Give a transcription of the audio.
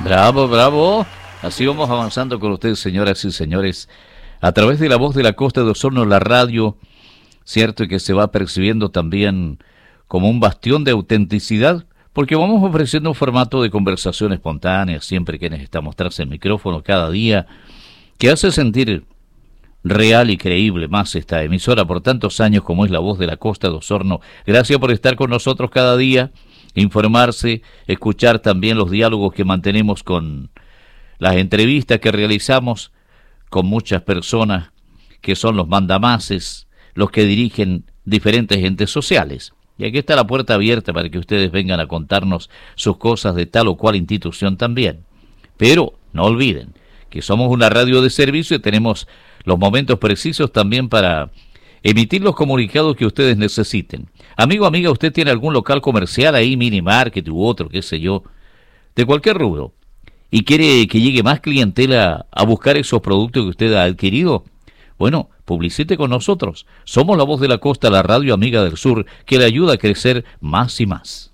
Bravo, bravo. Así vamos avanzando con ustedes, señoras y señores, a través de la voz de la Costa de Osorno, la radio, cierto, y que se va percibiendo también como un bastión de autenticidad, porque vamos ofreciendo un formato de conversación espontánea, siempre quienes estamos tras el micrófono cada día, que hace sentir real y creíble más esta emisora por tantos años como es la voz de la Costa de Osorno. Gracias por estar con nosotros cada día, informarse, escuchar también los diálogos que mantenemos con las entrevistas que realizamos con muchas personas que son los mandamases, los que dirigen diferentes entes sociales. Y aquí está la puerta abierta para que ustedes vengan a contarnos sus cosas de tal o cual institución también. Pero no olviden que somos una radio de servicio y tenemos los momentos precisos también para emitir los comunicados que ustedes necesiten. Amigo, amiga, usted tiene algún local comercial ahí, mini market u otro, qué sé yo, de cualquier rubro, y quiere que llegue más clientela a buscar esos productos que usted ha adquirido. Bueno, publicite con nosotros. Somos la voz de la costa, la radio amiga del sur, que le ayuda a crecer más y más.